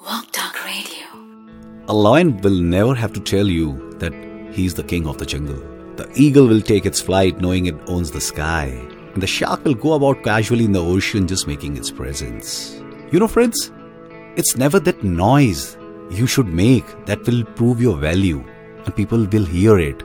Walk Talk Radio. A lion will never have to tell you that he's the king of the jungle. The eagle will take its flight knowing it owns the sky. And the shark will go about casually in the ocean just making its presence. You know, friends, it's never that noise you should make that will prove your value and people will hear it.